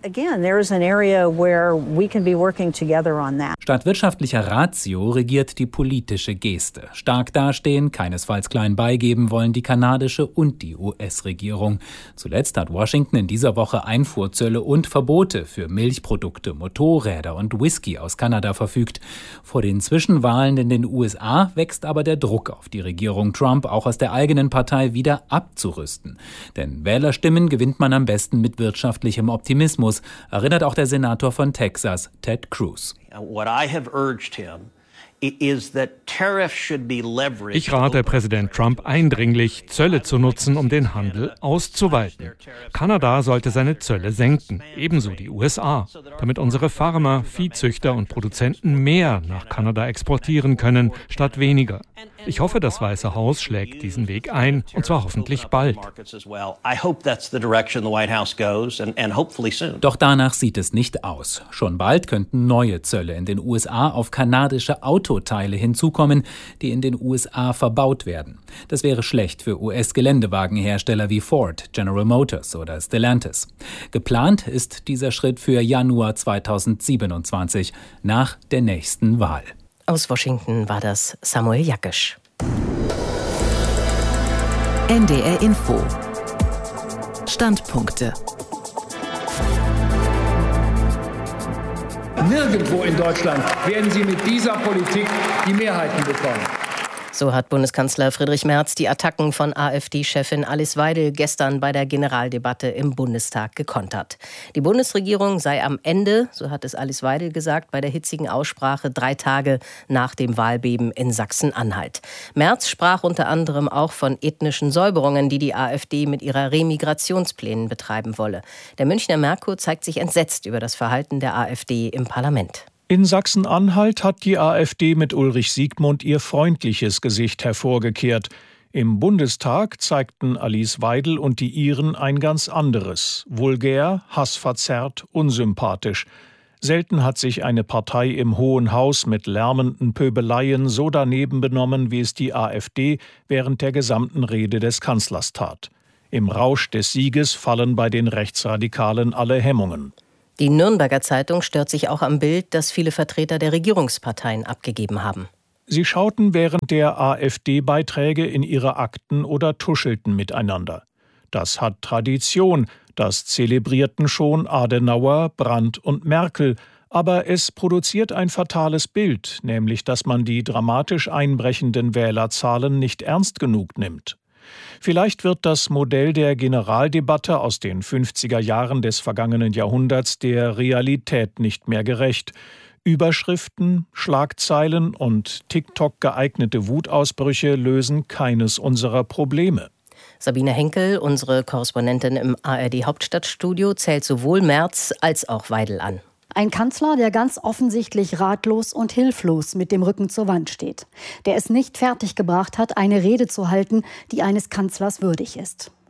Statt wirtschaftlicher Ratio regiert die politische Geste. Stark dastehen, keinesfalls klein beigeben wollen die kanadische und die U S-Regierung. Zuletzt hat Washington in dieser Woche Einfuhrzölle und Verbote für Milchprodukte, Motorräder und Whisky aus Kanada verfügt. Vor den Zwischenwahlen in den U S A wächst aber der Druck auf die Regierung Trump, auch aus der eigenen Partei wieder abzurüsten. Denn Wählerstimmen gewinnt man am besten mit wirtschaftlichem Optimismus, erinnert auch der Senator von Texas, Ted Cruz. What I have urged him is that tariffs should be leveraged. Ich rate Präsident Trump eindringlich, Zölle zu nutzen, um den Handel auszuweiten. Kanada sollte seine Zölle senken, ebenso die U S A, damit unsere Farmer, Viehzüchter und Produzenten mehr nach Kanada exportieren können, statt weniger. Ich hoffe, das Weiße Haus schlägt diesen Weg ein, und zwar hoffentlich bald. Doch danach sieht es nicht aus. Schon bald könnten neue Zölle in den U S A auf kanadische Autoteile hinzukommen, die in den U S A verbaut werden. Das wäre schlecht für U S-Geländewagenhersteller wie Ford, General Motors oder Stellantis. Geplant ist dieser Schritt für Januar zweitausendsiebenundzwanzig, nach der nächsten Wahl. Aus Washington war das Samuel Jakisch. N D R Info. Standpunkte. Nirgendwo in Deutschland werden Sie mit dieser Politik die Mehrheiten bekommen. So hat Bundeskanzler Friedrich Merz die Attacken von AfD-Chefin Alice Weidel gestern bei der Generaldebatte im Bundestag gekontert. Die Bundesregierung sei am Ende, so hat es Alice Weidel gesagt, bei der hitzigen Aussprache drei Tage nach dem Wahlbeben in Sachsen-Anhalt. Merz sprach unter anderem auch von ethnischen Säuberungen, die die AfD mit ihrer Remigrationsplänen betreiben wolle. Der Münchner Merkur zeigt sich entsetzt über das Verhalten der AfD im Parlament. In Sachsen-Anhalt hat die AfD mit Ulrich Siegmund ihr freundliches Gesicht hervorgekehrt. Im Bundestag zeigten Alice Weidel und die Iren ein ganz anderes. Vulgär, hassverzerrt, unsympathisch. Selten hat sich eine Partei im Hohen Haus mit lärmenden Pöbeleien so daneben benommen, wie es die AfD während der gesamten Rede des Kanzlers tat. Im Rausch des Sieges fallen bei den Rechtsradikalen alle Hemmungen. Die Nürnberger Zeitung stört sich auch am Bild, das viele Vertreter der Regierungsparteien abgegeben haben. Sie schauten während der AfD-Beiträge in ihre Akten oder tuschelten miteinander. Das hat Tradition, das zelebrierten schon Adenauer, Brandt und Merkel. Aber es produziert ein fatales Bild, nämlich dass man die dramatisch einbrechenden Wählerzahlen nicht ernst genug nimmt. Vielleicht wird das Modell der Generaldebatte aus den fünfziger Jahren des vergangenen Jahrhunderts der Realität nicht mehr gerecht. Überschriften, Schlagzeilen und TikTok geeignete Wutausbrüche lösen keines unserer Probleme. Sabine Henkel, unsere Korrespondentin im A R D-Hauptstadtstudio, zählt sowohl Merz als auch Weidel an. Ein Kanzler, der ganz offensichtlich ratlos und hilflos mit dem Rücken zur Wand steht. Der es nicht fertiggebracht hat, eine Rede zu halten, die eines Kanzlers würdig ist.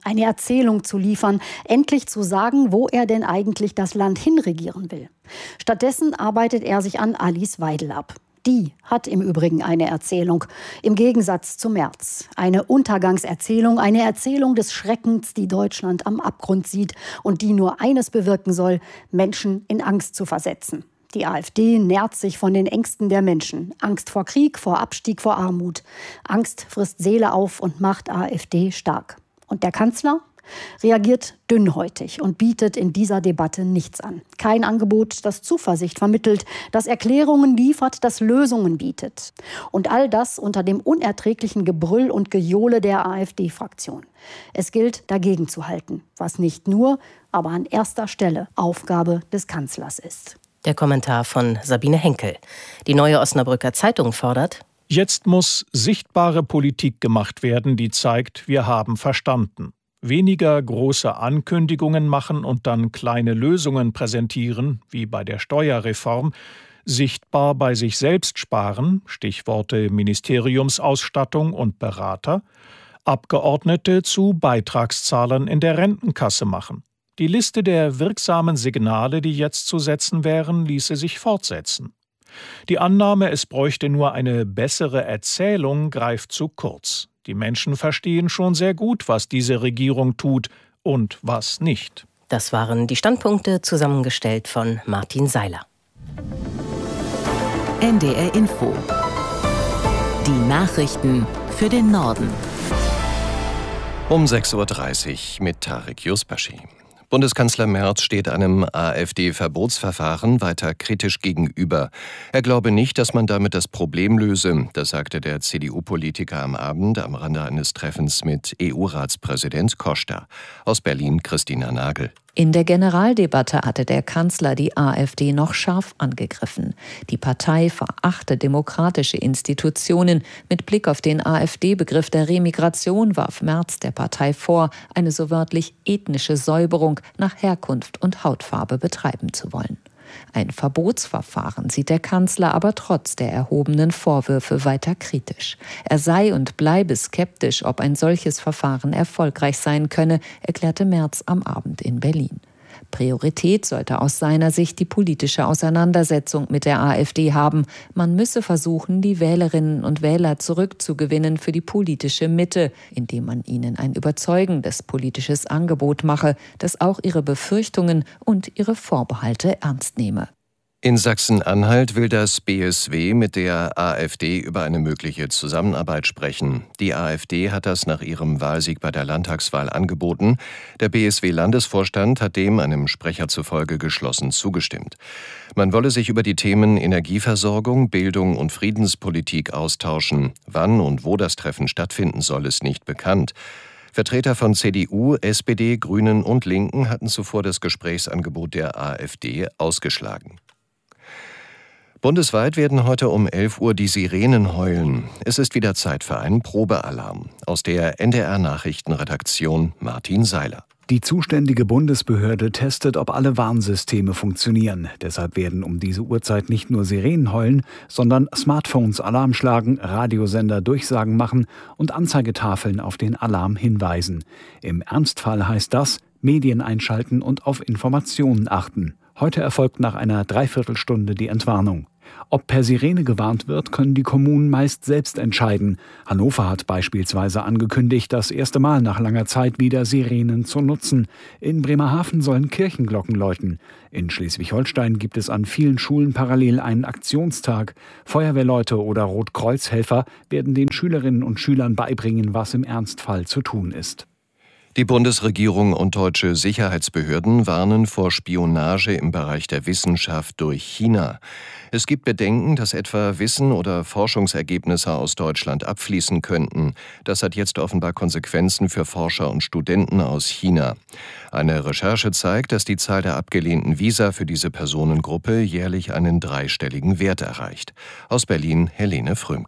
eine Erzählung zu liefern, endlich zu sagen, wo er denn eigentlich das Land hinregieren will. Stattdessen arbeitet er sich an Alice Weidel ab. Die hat im Übrigen eine Erzählung, im Gegensatz zu Merz. Eine Untergangserzählung, eine Erzählung des Schreckens, die Deutschland am Abgrund sieht und die nur eines bewirken soll, Menschen in Angst zu versetzen. Die AfD nährt sich von den Ängsten der Menschen. Angst vor Krieg, vor Abstieg, vor Armut. Angst frisst Seele auf und macht AfD stark. Und der Kanzler reagiert dünnhäutig und bietet in dieser Debatte nichts an. Kein Angebot, das Zuversicht vermittelt, das Erklärungen liefert, das Lösungen bietet. Und all das unter dem unerträglichen Gebrüll und Gejohle der AfD-Fraktion. Es gilt, dagegen zu halten, was nicht nur, aber an erster Stelle Aufgabe des Kanzlers ist. Der Kommentar von Sabine Henkel. Die Neue Osnabrücker Zeitung fordert: Jetzt muss sichtbare Politik gemacht werden, die zeigt, wir haben verstanden. Weniger große Ankündigungen machen und dann kleine Lösungen präsentieren, wie bei der Steuerreform, sichtbar bei sich selbst sparen, Stichworte Ministeriumsausstattung und Berater, Abgeordnete zu Beitragszahlern in der Rentenkasse machen. Die Liste der wirksamen Signale, die jetzt zu setzen wären, ließe sich fortsetzen. Die Annahme, es bräuchte nur eine bessere Erzählung, greift zu kurz. Die Menschen verstehen schon sehr gut, was diese Regierung tut und was nicht. Das waren die Standpunkte, zusammengestellt von Martin Seiler. N D R Info. Die Nachrichten für den Norden. Um sechs Uhr dreißig mit Tarek Yusbashi. Bundeskanzler Merz steht einem AfD-Verbotsverfahren weiter kritisch gegenüber. Er glaube nicht, dass man damit das Problem löse. Das sagte der C D U-Politiker am Abend am Rande eines Treffens mit E U-Ratspräsident Costa. Aus Berlin Christina Nagel. In der Generaldebatte hatte der Kanzler die AfD noch scharf angegriffen. Die Partei verachte demokratische Institutionen. Mit Blick auf den AfD-Begriff der Remigration warf Merz der Partei vor, eine so wörtlich ethnische Säuberung nach Herkunft und Hautfarbe betreiben zu wollen. Ein Verbotsverfahren sieht der Kanzler aber trotz der erhobenen Vorwürfe weiter kritisch. Er sei und bleibe skeptisch, ob ein solches Verfahren erfolgreich sein könne, erklärte Merz am Abend in Berlin. Priorität sollte aus seiner Sicht die politische Auseinandersetzung mit der AfD haben. Man müsse versuchen, die Wählerinnen und Wähler zurückzugewinnen für die politische Mitte, indem man ihnen ein überzeugendes politisches Angebot mache, das auch ihre Befürchtungen und ihre Vorbehalte ernst nehme. In Sachsen-Anhalt will das B S W mit der AfD über eine mögliche Zusammenarbeit sprechen. Die AfD hat das nach ihrem Wahlsieg bei der Landtagswahl angeboten. Der B S W-Landesvorstand hat dem einem Sprecher zufolge geschlossen zugestimmt. Man wolle sich über die Themen Energieversorgung, Bildung und Friedenspolitik austauschen. Wann und wo das Treffen stattfinden soll, ist nicht bekannt. Vertreter von C D U, S P D, Grünen und Linken hatten zuvor das Gesprächsangebot der AfD ausgeschlagen. Bundesweit werden heute um elf Uhr die Sirenen heulen. Es ist wieder Zeit für einen Probealarm. Aus der N D R-Nachrichtenredaktion Martin Seiler. Die zuständige Bundesbehörde testet, ob alle Warnsysteme funktionieren. Deshalb werden um diese Uhrzeit nicht nur Sirenen heulen, sondern Smartphones Alarm schlagen, Radiosender Durchsagen machen und Anzeigetafeln auf den Alarm hinweisen. Im Ernstfall heißt das, Medien einschalten und auf Informationen achten. Heute erfolgt nach einer Dreiviertelstunde die Entwarnung. Ob per Sirene gewarnt wird, können die Kommunen meist selbst entscheiden. Hannover hat beispielsweise angekündigt, das erste Mal nach langer Zeit wieder Sirenen zu nutzen. In Bremerhaven sollen Kirchenglocken läuten. In Schleswig-Holstein gibt es an vielen Schulen parallel einen Aktionstag. Feuerwehrleute oder Rotkreuzhelfer werden den Schülerinnen und Schülern beibringen, was im Ernstfall zu tun ist. Die Bundesregierung und deutsche Sicherheitsbehörden warnen vor Spionage im Bereich der Wissenschaft durch China. Es gibt Bedenken, dass etwa Wissen oder Forschungsergebnisse aus Deutschland abfließen könnten. Das hat jetzt offenbar Konsequenzen für Forscher und Studenten aus China. Eine Recherche zeigt, dass die Zahl der abgelehnten Visa für diese Personengruppe jährlich einen dreistelligen Wert erreicht. Aus Berlin Helene Frömke.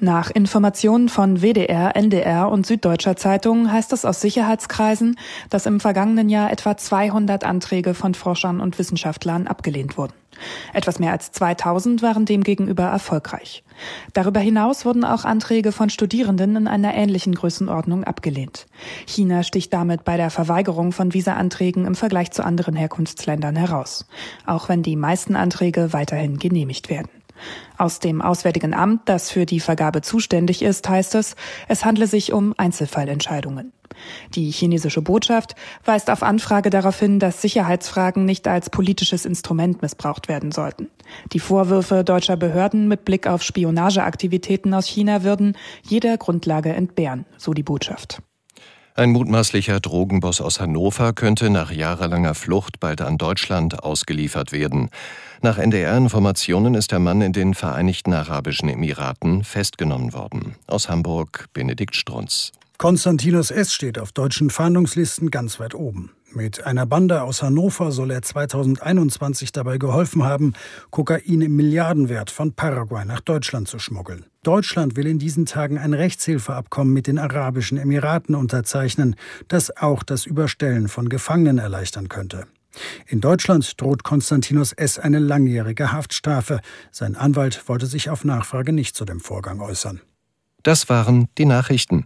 Nach Informationen von W D R, N D R und Süddeutscher Zeitung heißt es aus Sicherheitskreisen, dass im vergangenen Jahr etwa zweihundert Anträge von Forschern und Wissenschaftlern abgelehnt wurden. Etwas mehr als zweitausend waren demgegenüber erfolgreich. Darüber hinaus wurden auch Anträge von Studierenden in einer ähnlichen Größenordnung abgelehnt. China sticht damit bei der Verweigerung von Visa-Anträgen im Vergleich zu anderen Herkunftsländern heraus, auch wenn die meisten Anträge weiterhin genehmigt werden. Aus dem Auswärtigen Amt, das für die Vergabe zuständig ist, heißt es, es handle sich um Einzelfallentscheidungen. Die chinesische Botschaft weist auf Anfrage darauf hin, dass Sicherheitsfragen nicht als politisches Instrument missbraucht werden sollten. Die Vorwürfe deutscher Behörden mit Blick auf Spionageaktivitäten aus China würden jeder Grundlage entbehren, so die Botschaft. Ein mutmaßlicher Drogenboss aus Hannover könnte nach jahrelanger Flucht bald an Deutschland ausgeliefert werden. Nach N D R-Informationen ist der Mann in den Vereinigten Arabischen Emiraten festgenommen worden. Aus Hamburg Benedikt Strunz. Konstantinos S. steht auf deutschen Fahndungslisten ganz weit oben. Mit einer Bande aus Hannover soll er zweitausendeinundzwanzig dabei geholfen haben, Kokain im Milliardenwert von Paraguay nach Deutschland zu schmuggeln. Deutschland will in diesen Tagen ein Rechtshilfeabkommen mit den Arabischen Emiraten unterzeichnen, das auch das Überstellen von Gefangenen erleichtern könnte. In Deutschland droht Konstantinos S. eine langjährige Haftstrafe. Sein Anwalt wollte sich auf Nachfrage nicht zu dem Vorgang äußern. Das waren die Nachrichten.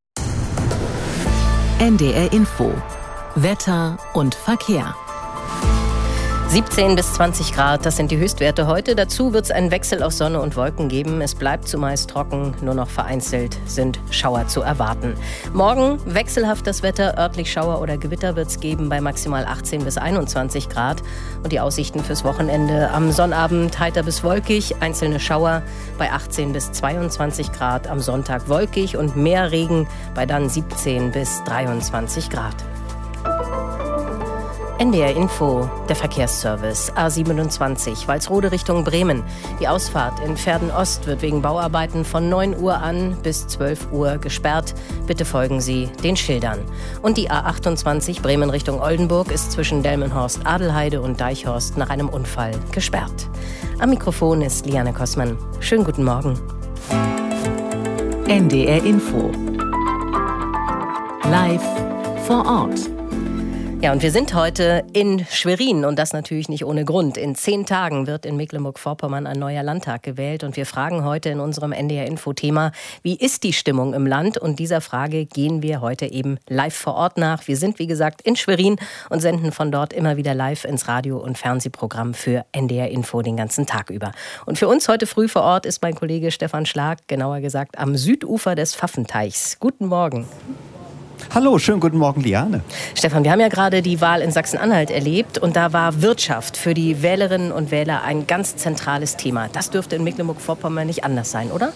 N D R Info. Wetter und Verkehr. siebzehn bis zwanzig Grad, das sind die Höchstwerte heute. Dazu wird es einen Wechsel aus Sonne und Wolken geben. Es bleibt zumeist trocken, nur noch vereinzelt sind Schauer zu erwarten. Morgen wechselhaft das Wetter, örtlich Schauer oder Gewitter wird es geben bei maximal achtzehn bis einundzwanzig Grad. Und die Aussichten fürs Wochenende: am Sonnabend heiter bis wolkig, einzelne Schauer bei achtzehn bis zweiundzwanzig Grad. Am Sonntag wolkig und mehr Regen bei dann siebzehn bis dreiundzwanzig Grad. N D R Info, der Verkehrsservice. A siebenundzwanzig, Walsrode Richtung Bremen. Die Ausfahrt in Verden Ost wird wegen Bauarbeiten von neun Uhr an bis zwölf Uhr gesperrt. Bitte folgen Sie den Schildern. Und die A achtundzwanzig, Bremen Richtung Oldenburg, ist zwischen Delmenhorst, Adelheide und Deichhorst nach einem Unfall gesperrt. Am Mikrofon ist Liane Kossmann. Schönen guten Morgen. N D R Info. Live vor Ort. Ja, und wir sind heute in Schwerin und das natürlich nicht ohne Grund. In zehn Tagen wird in Mecklenburg-Vorpommern ein neuer Landtag gewählt und wir fragen heute in unserem N D R-Info-Thema, wie ist die Stimmung im Land? Und dieser Frage gehen wir heute eben live vor Ort nach. Wir sind, wie gesagt, in Schwerin und senden von dort immer wieder live ins Radio- und Fernsehprogramm für N D R-Info den ganzen Tag über. Und für uns heute früh vor Ort ist mein Kollege Stefan Schlag, genauer gesagt am Südufer des Pfaffenteichs. Guten Morgen. Hallo, schönen guten Morgen, Liane. Stefan, wir haben ja gerade die Wahl in Sachsen-Anhalt erlebt und da war Wirtschaft für die Wählerinnen und Wähler ein ganz zentrales Thema. Das dürfte in Mecklenburg-Vorpommern nicht anders sein, oder?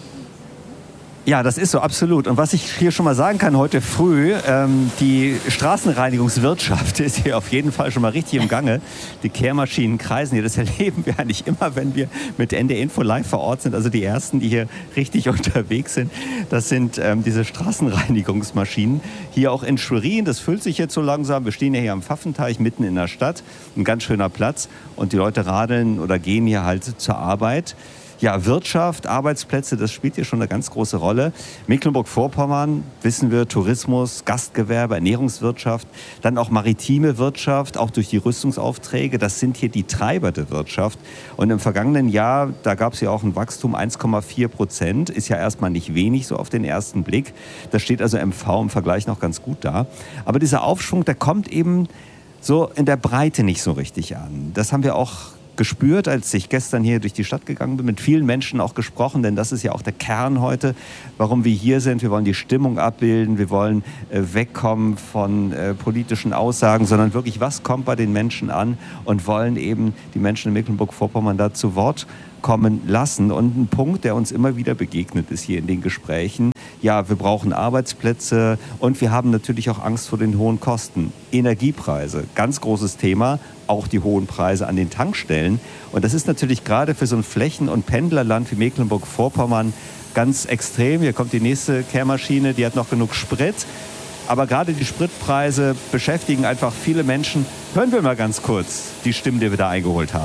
Ja, das ist so, absolut. Und was ich hier schon mal sagen kann heute früh, ähm, die Straßenreinigungswirtschaft ist hier auf jeden Fall schon mal richtig im Gange. Die Kehrmaschinen kreisen hier. Das erleben wir eigentlich immer, wenn wir mit N D R Info live vor Ort sind. Also die ersten, die hier richtig unterwegs sind, das sind ähm, diese Straßenreinigungsmaschinen. Hier auch in Schwerin, das füllt sich jetzt so langsam. Wir stehen ja hier am Pfaffenteich, mitten in der Stadt. Ein ganz schöner Platz. Und die Leute radeln oder gehen hier halt zur Arbeit. Ja, Wirtschaft, Arbeitsplätze, das spielt hier schon eine ganz große Rolle. Mecklenburg-Vorpommern, wissen wir, Tourismus, Gastgewerbe, Ernährungswirtschaft, dann auch maritime Wirtschaft, auch durch die Rüstungsaufträge. Das sind hier die Treiber der Wirtschaft. Und im vergangenen Jahr, da gab es ja auch ein Wachstum, eins Komma vier Prozent. Ist ja erstmal nicht wenig, so auf den ersten Blick. Das steht also M V im Vergleich noch ganz gut da. Aber dieser Aufschwung, der kommt eben so in der Breite nicht so richtig an. Das haben wir auch gespürt, als ich gestern hier durch die Stadt gegangen bin, mit vielen Menschen auch gesprochen, denn das ist ja auch der Kern heute, warum wir hier sind. Wir wollen die Stimmung abbilden, wir wollen äh, wegkommen von äh, politischen Aussagen, sondern wirklich, was kommt bei den Menschen an und wollen eben die Menschen in Mecklenburg-Vorpommern da zu Wort kommen lassen. Und ein Punkt, der uns immer wieder begegnet ist hier in den Gesprächen: Ja, wir brauchen Arbeitsplätze und wir haben natürlich auch Angst vor den hohen Kosten. Energiepreise, ganz großes Thema, auch die hohen Preise an den Tankstellen. Und das ist natürlich gerade für so ein Flächen- und Pendlerland wie Mecklenburg-Vorpommern ganz extrem. Hier kommt die nächste Kehrmaschine, die hat noch genug Sprit. Aber gerade die Spritpreise beschäftigen einfach viele Menschen. Hören wir mal ganz kurz die Stimmen, die wir da eingeholt haben.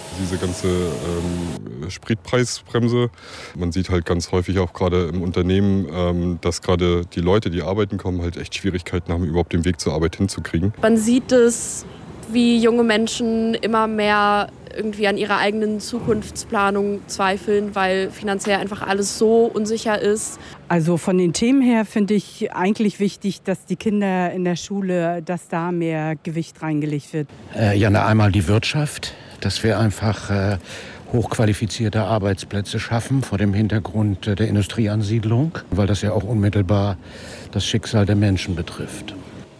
Diese ganze ähm, Spritpreisbremse. Man sieht halt ganz häufig auch gerade im Unternehmen, ähm, dass gerade die Leute, die arbeiten kommen, halt echt Schwierigkeiten haben, überhaupt den Weg zur Arbeit hinzukriegen. Man sieht es, wie junge Menschen immer mehr irgendwie an ihrer eigenen Zukunftsplanung zweifeln, weil finanziell einfach alles so unsicher ist. Also von den Themen her finde ich eigentlich wichtig, dass die Kinder in der Schule, dass da mehr Gewicht reingelegt wird. Äh, ja, na, einmal die Wirtschaft, dass wir einfach äh, hochqualifizierte Arbeitsplätze schaffen vor dem Hintergrund äh, der Industrieansiedlung, weil das ja auch unmittelbar das Schicksal der Menschen betrifft.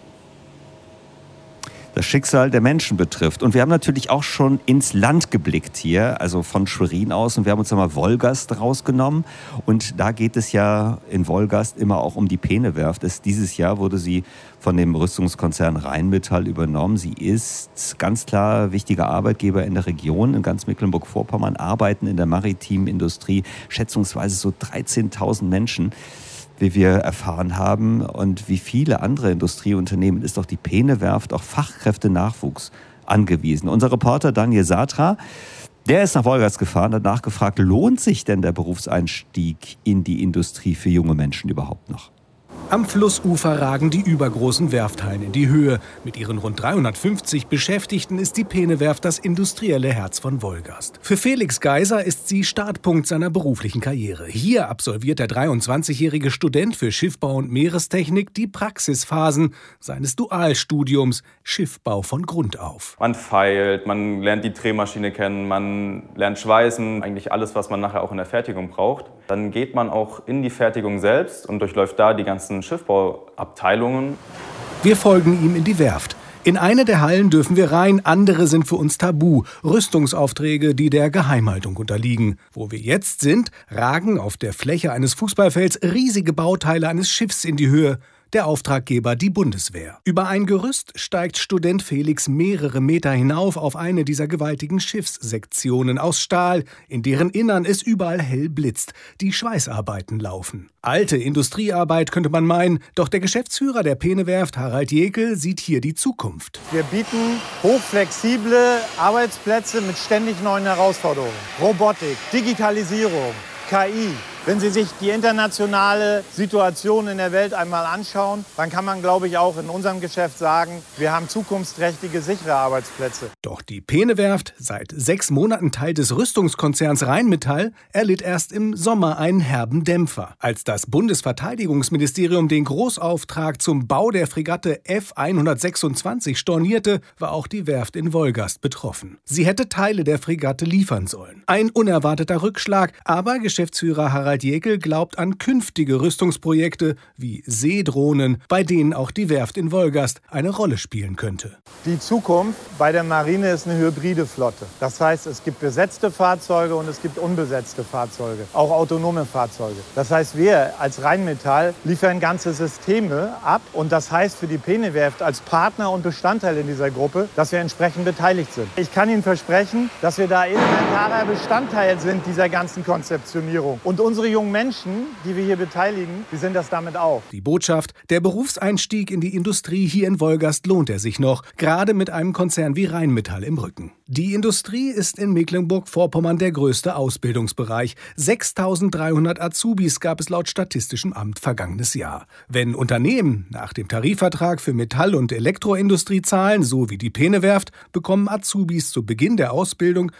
Das Schicksal der Menschen betrifft. Und wir haben natürlich auch schon ins Land geblickt hier, also von Schwerin aus. Und wir haben uns einmal Wolgast rausgenommen. Und da geht es ja in Wolgast immer auch um die Peene-Werft. Dieses Jahr wurde sie von dem Rüstungskonzern Rheinmetall übernommen. Sie ist ganz klar wichtiger Arbeitgeber in der Region. In ganz Mecklenburg-Vorpommern arbeiten in der maritimen Industrie schätzungsweise so dreizehntausend Menschen, wie wir erfahren haben. Und wie viele andere Industrieunternehmen ist doch die Peene-Werft auf Fachkräftenachwuchs angewiesen. Unser Reporter Daniel Satra, der ist nach Wolgast gefahren, hat nachgefragt, lohnt sich denn der Berufseinstieg in die Industrie für junge Menschen überhaupt noch? Am Flussufer ragen die übergroßen Werfthallen in die Höhe. Mit ihren rund dreihundertfünfzig Beschäftigten ist die Peene-Werft das industrielle Herz von Wolgast. Für Felix Geiser ist sie Startpunkt seiner beruflichen Karriere. Hier absolviert der dreiundzwanzigjährige Student für Schiffbau und Meerestechnik die Praxisphasen seines Dualstudiums Schiffbau von Grund auf. Man feilt, man lernt die Drehmaschine kennen, man lernt schweißen, eigentlich alles, was man nachher auch in der Fertigung braucht. Dann geht man auch in die Fertigung selbst und durchläuft da die ganzen Schiffbauabteilungen. Wir folgen ihm in die Werft. In eine der Hallen dürfen wir rein, andere sind für uns tabu. Rüstungsaufträge, die der Geheimhaltung unterliegen. Wo wir jetzt sind, ragen auf der Fläche eines Fußballfelds riesige Bauteile eines Schiffs in die Höhe. Der Auftraggeber die Bundeswehr. Über ein Gerüst steigt Student Felix mehrere Meter hinauf auf eine dieser gewaltigen Schiffssektionen aus Stahl, in deren Innern es überall hell blitzt. Die Schweißarbeiten laufen. Alte Industriearbeit könnte man meinen, doch der Geschäftsführer der Peene-Werft, Harald Jekel, sieht hier die Zukunft. Wir bieten hochflexible Arbeitsplätze mit ständig neuen Herausforderungen. Robotik, Digitalisierung, K I. Wenn Sie sich die internationale Situation in der Welt einmal anschauen, dann kann man, glaube ich, auch in unserem Geschäft sagen, wir haben zukunftsträchtige, sichere Arbeitsplätze. Doch die Peene-Werft, seit sechs Monaten Teil des Rüstungskonzerns Rheinmetall, erlitt erst im Sommer einen herben Dämpfer. Als das Bundesverteidigungsministerium den Großauftrag zum Bau der Fregatte F hundertsechsundzwanzig stornierte, war auch die Werft in Wolgast betroffen. Sie hätte Teile der Fregatte liefern sollen. Ein unerwarteter Rückschlag, aber Geschäftsführer Harald Jekel glaubt an künftige Rüstungsprojekte wie Seedrohnen, bei denen auch die Werft in Wolgast eine Rolle spielen könnte. Die Zukunft bei der Marine ist eine hybride Flotte. Das heißt, es gibt besetzte Fahrzeuge und es gibt unbesetzte Fahrzeuge, auch autonome Fahrzeuge. Das heißt, wir als Rheinmetall liefern ganze Systeme ab und das heißt für die Peene-Werft als Partner und Bestandteil in dieser Gruppe, dass wir entsprechend beteiligt sind. Ich kann Ihnen versprechen, dass wir da elementarer Bestandteil sind dieser ganzen Konzeptionierung. Und unsere jungen Menschen, die wir hier beteiligen, die sind das damit auch. Die Botschaft, der Berufseinstieg in die Industrie hier in Wolgast lohnt er sich noch, gerade mit einem Konzern wie Rheinmetall im Rücken. Die Industrie ist in Mecklenburg-Vorpommern der größte Ausbildungsbereich. sechstausenddreihundert Azubis gab es laut Statistischem Amt vergangenes Jahr. Wenn Unternehmen nach dem Tarifvertrag für Metall- und Elektroindustrie zahlen, so wie die Peene-Werft, bekommen Azubis zu Beginn der Ausbildung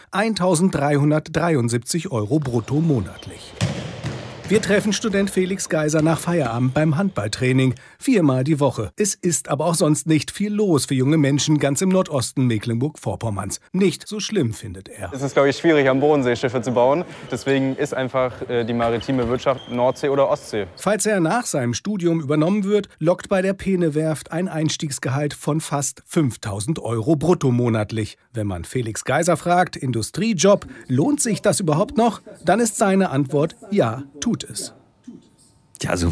eintausenddreihundertdreiundsiebzig Euro brutto monatlich. Wir treffen Student Felix Geiser nach Feierabend beim Handballtraining. Viermal die Woche. Es ist aber auch sonst nicht viel los für junge Menschen ganz im Nordosten Mecklenburg-Vorpommerns. Nicht so schlimm, findet er. Es ist, glaube ich, schwierig, am Bodensee Schiffe zu bauen. Deswegen ist einfach äh, die maritime Wirtschaft Nordsee oder Ostsee. Falls er nach seinem Studium übernommen wird, lockt bei der Peene-Werft ein Einstiegsgehalt von fast fünftausend Euro brutto monatlich. Wenn man Felix Geiser fragt, Industriejob, lohnt sich das überhaupt noch? Dann ist seine Antwort, ja, tut es. Ja, so